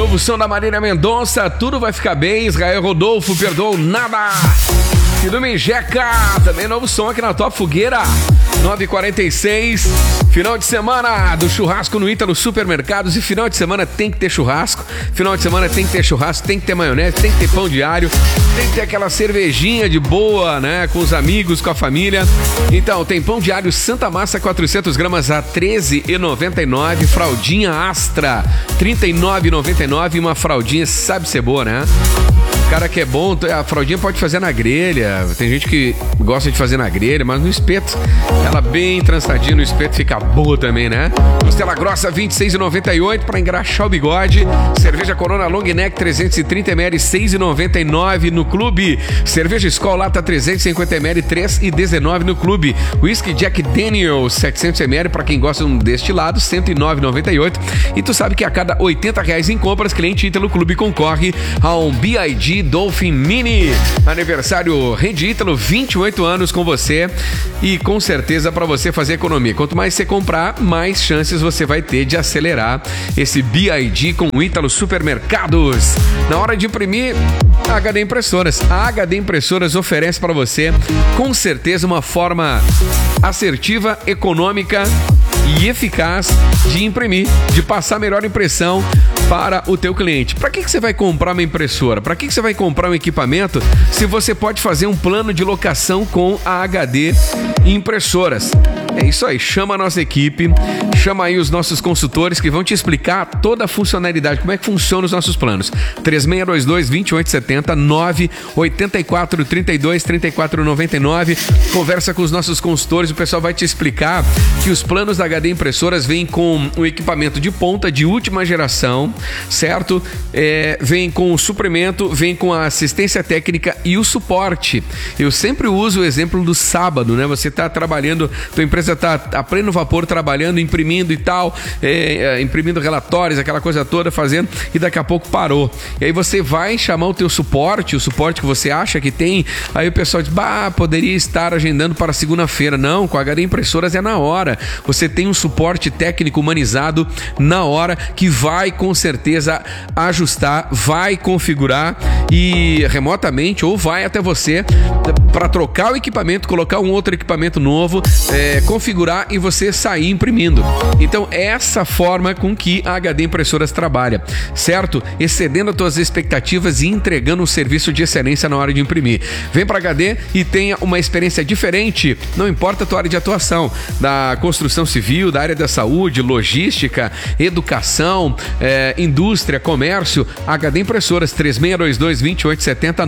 Novo som da Marília Mendonça, Tudo Vai Ficar Bem. Israel Rodolfo, Perdoou Nada. E do Menjeca, também novo som aqui na Top Fogueira, 9h46. Final de semana do churrasco no Ítalo Supermercados. E final de semana tem que ter churrasco. Final de semana tem que ter churrasco, tem que ter maionese, tem que ter pão diário, tem que ter aquela cervejinha de boa, né? Com os amigos, com a família. Então, tem pão diário Santa Massa, 400 gramas a R$13,99. Fraldinha Astra, R$39,99. E uma fraldinha, sabe ser boa, né? O cara que é bom, a fraldinha pode fazer na grelha. Tem gente que gosta de fazer na grelha, mas no espeto, ela bem trançadinha no espeto fica boa também, né? Costela grossa, R$26,98 para engraxar o bigode. Cerveja Corona Long Neck, 330ml, R$6,99 no clube. Cerveja Skol Lata, 350ml, R$3,19 no clube. Whisky Jack Daniels, 700ml, para quem gosta de um destilado, R$109,98. E tu sabe que a cada R$80 em compras, cliente Ítalo Clube concorre a um BID Dolphin Mini. Aniversário Rede Ítalo, 28 anos com você e com certeza para você fazer economia. Quanto mais você comprar, mais chances você vai ter de acelerar esse BID com o Ítalo Supermercados. Na hora de imprimir, HD Impressoras. A HD Impressoras oferece para você com certeza uma forma assertiva, econômica e eficaz de imprimir, de passar a melhor impressão para o teu cliente. Para que você vai comprar uma impressora? Para que você vai comprar um equipamento se você pode fazer um plano de locação com a HD Impressoras? É isso aí, chama a nossa equipe, chama aí os nossos consultores que vão te explicar toda a funcionalidade, como é que funciona os nossos planos. 3622-2870, 984-32-3499. Conversa com os nossos consultores, o pessoal vai te explicar que os planos da HD Impressoras vêm com um equipamento de ponta, de última geração, certo? Vem com o suprimento, vem com a assistência técnica e o suporte. Eu sempre uso o exemplo do sábado, né? Você está trabalhando, tua empresa está a pleno vapor trabalhando, imprimindo e tal, imprimindo relatórios, aquela coisa toda, fazendo, e daqui a pouco parou. E aí você vai chamar o teu suporte, o suporte que você acha que tem, aí o pessoal diz, poderia estar agendando para segunda-feira. Não, com a HD Impressoras é na hora. Você tem um suporte técnico humanizado na hora que vai com certeza ajustar, vai configurar e remotamente ou vai até você para trocar o equipamento, colocar um outro equipamento novo, configurar e você sair imprimindo. Então, essa forma com que a HD Impressoras trabalha, certo? Excedendo as tuas expectativas e entregando um serviço de excelência na hora de imprimir. Vem para HD e tenha uma experiência diferente, não importa a tua área de atuação, da construção civil, da área da saúde, logística, educação, indústria, comércio. HD Impressoras, 3622-2870,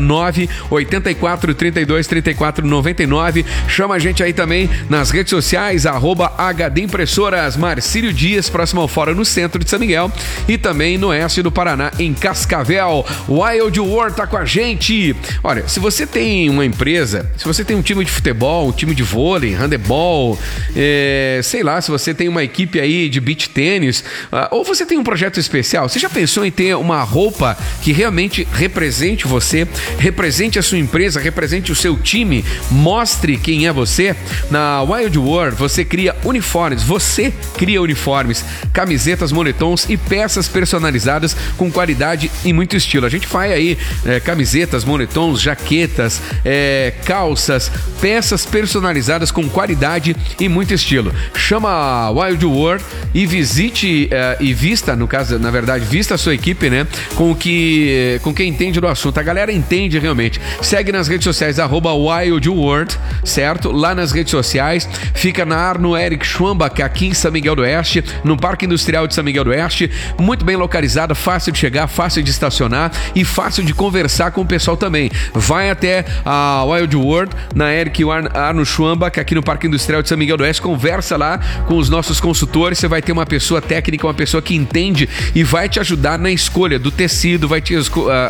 984-32-3499. Chama a gente aí também nas redes sociais, @HD Impressoras, Marcílio Dias, próximo ao Fórum, no centro de São Miguel, e também no oeste do Paraná, em Cascavel. Wild War tá com a gente. Olha, se você tem uma empresa, se você tem um time de futebol, um time de vôlei, handebol, sei lá, se você tem uma equipe aí de beach tênis, ou você tem um projeto especial, você já pensou em ter uma roupa que realmente represente você, represente a sua empresa, represente o seu time, mostre quem é você? Na Wild War você cria uniformes, camisetas, moletons e peças personalizadas com qualidade e muito estilo. A gente faz aí camisetas, moletons, jaquetas, calças, peças personalizadas com qualidade e muito estilo. Chama a Wild War e visite e vista, no caso, na verdade, vista a sua equipe, né? Com quem entende do assunto. A galera entende realmente. Segue nas redes sociais, @Wild World, certo? Lá nas redes sociais. Fica na Arno Eric Schwambach, aqui em São Miguel do Oeste, no Parque Industrial de São Miguel do Oeste. Muito bem localizada, fácil de chegar, fácil de estacionar e fácil de conversar com o pessoal também. Vai até a Wild World, na Eric Arno Schwambach, aqui no Parque Industrial de São Miguel do Oeste. Conversa lá com os nossos consultores. Você vai ter uma pessoa técnica, uma pessoa que entende e vai te ajudar na escolha do tecido, vai te ajudar na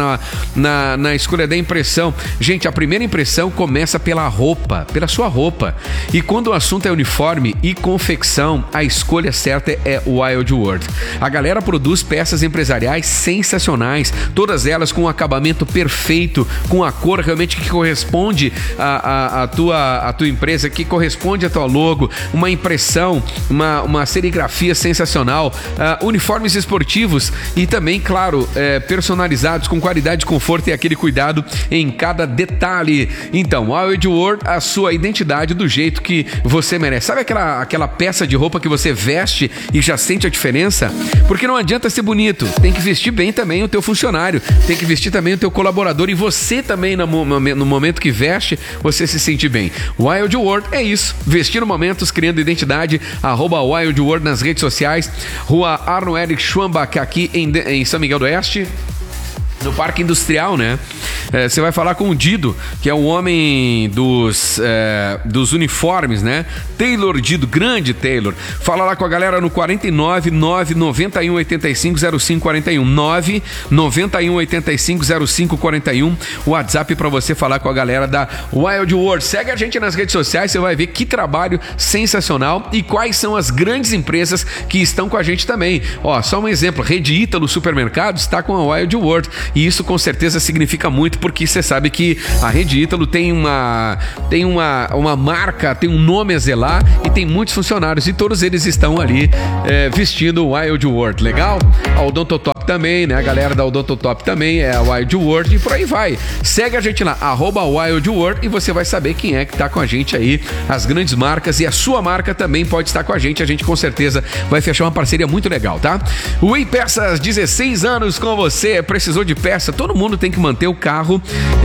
na escolha da impressão. Gente, a primeira impressão começa pela roupa, pela sua roupa. E quando o assunto é uniforme e confecção, a escolha certa é Wild World. A galera produz peças empresariais sensacionais, todas elas com um acabamento perfeito, com a cor realmente que corresponde à tua empresa, que corresponde à tua logo, uma impressão, uma serigrafia sensacional, uniformes esportivos e também, claro, personalizados com qualidade, conforto e aquele cuidado em cada detalhe. Então, Wild World, a sua identidade do jeito que você merece. Sabe aquela peça de roupa que você veste e já sente a diferença? Porque não adianta ser bonito, tem que vestir bem também o teu funcionário, tem que vestir também o teu colaborador e você também no momento que veste, você se sente bem. Wild World é isso, vestindo momentos, criando identidade, @Wild World nas redes sociais, Rua Arno Erich Schwambach, aqui em São Miguel do Oeste, no Parque Industrial, né? Você vai falar com o Dido, que é o homem dos uniformes, né? Taylor Dido, grande Taylor. Fala lá com a galera no 49 991 85 0541 991 85 0541, o WhatsApp para você falar com a galera da Wild World. Segue a gente nas redes sociais, você vai ver que trabalho sensacional e quais são as grandes empresas que estão com a gente também. Ó, só um exemplo, Rede Ítalo Supermercados está com a Wild World e isso com certeza significa muito, porque você sabe que a Rede Ítalo tem uma marca, tem um nome a zelar e tem muitos funcionários e todos eles estão ali vestindo o Wild World, legal? A Odontotop também, né? A galera da Odontotop também é a Wild World e por aí vai. Segue a gente lá, @Wild World, e você vai saber quem é que tá com a gente aí, as grandes marcas, e a sua marca também pode estar com a gente com certeza vai fechar uma parceria muito legal, tá? O Way Peças, 16 anos com você, precisou de peça, todo mundo tem que manter o carro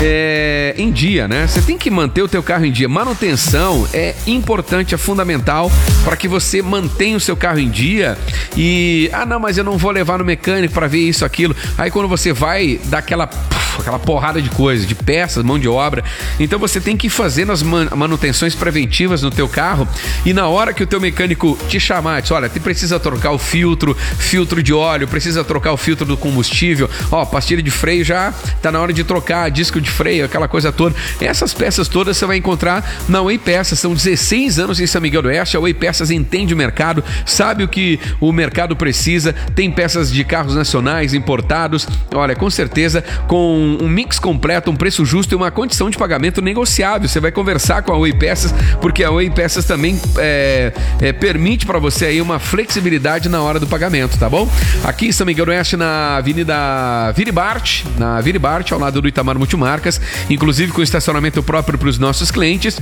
em dia, né? Você tem que manter o teu carro em dia. Manutenção é importante, é fundamental para que você mantenha o seu carro em dia e, não, mas eu não vou levar no mecânico para ver isso, aquilo. Aí quando você vai dar aquela porrada de coisas, de peças, mão de obra, então você tem que ir fazendo as manutenções preventivas no teu carro e na hora que o teu mecânico te chamar, diz, olha, você precisa trocar o filtro de óleo, precisa trocar o filtro do combustível, pastilha de freio já tá na hora de trocar, disco de freio, aquela coisa toda. Essas peças todas você vai encontrar na Way Peças. São 16 anos em São Miguel do Oeste. A Way Peças entende o mercado, sabe o que o mercado precisa, tem peças de carros nacionais, importados, olha, com certeza com um mix completo, um preço justo e uma condição de pagamento negociável. Você vai conversar com a Way Peças, porque a Way Peças também permite para você aí uma flexibilidade na hora do pagamento, tá bom? Aqui em São Miguel do Oeste, na Avenida Viribart, ao lado do Itamar Multimarcas, inclusive com estacionamento próprio para os nossos clientes,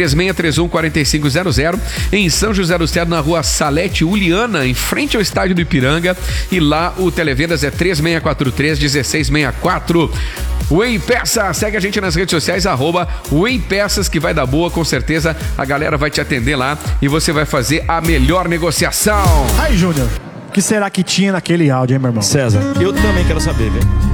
3631-4500, em São José do Cedro, na Rua Salete Uliana, em frente ao estádio do Ipiranga, e lá o televendas é 3643-1664. Way Peças, segue a gente nas redes sociais, @Way Peças, que vai dar boa, com certeza a galera vai te atender lá e você vai fazer a melhor negociação. Aí, Júnior, o que será que tinha naquele áudio, hein, meu irmão? César, eu também quero saber, velho.